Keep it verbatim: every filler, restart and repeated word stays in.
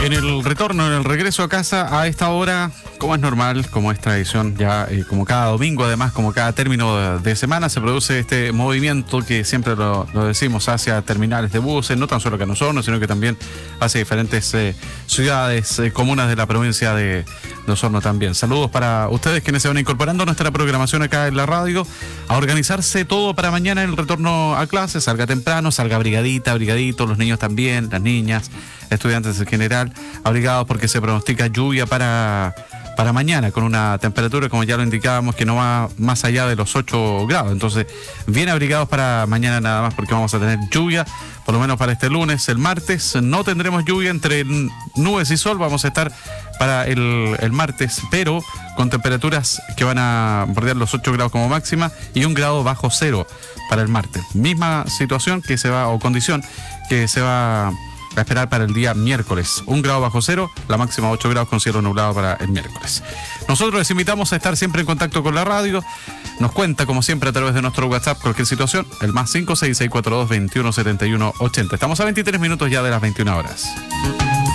En el retorno, en el regreso a casa, a esta hora, como es normal, como es tradición, ya eh, como cada domingo, además, como cada término de, de semana, se produce este movimiento que siempre lo, lo decimos hacia terminales de buses, no tan solo acá en Osorno, sino que también hacia diferentes eh, ciudades, eh, comunas de la provincia de, de Osorno también. Saludos para ustedes quienes se van incorporando a nuestra programación acá en la radio, a organizarse todo para mañana el retorno a clases, salga temprano, salga brigadita, brigadito, los niños también, las niñas, estudiantes en general, abrigados porque se pronostica lluvia para, para mañana, con una temperatura, como ya lo indicábamos, que no va más allá de los ocho grados. Entonces, bien abrigados para mañana nada más, porque vamos a tener lluvia, por lo menos para este lunes. El martes no tendremos lluvia, entre nubes y sol vamos a estar para el, el martes, pero con temperaturas que van a bordear los ocho grados como máxima y un grado bajo cero para el martes. Misma situación que se va, o condición que se va a esperar para el día miércoles. Un grado bajo cero, la máxima ocho grados con cielo nublado para el miércoles. Nosotros les invitamos a estar siempre en contacto con la radio. Nos cuenta, como siempre, a través de nuestro WhatsApp cualquier situación, el más cinco seis seis cuatro dos veintiuno setenta y uno ochenta. Estamos a veintitrés minutos ya de las veintiuna horas.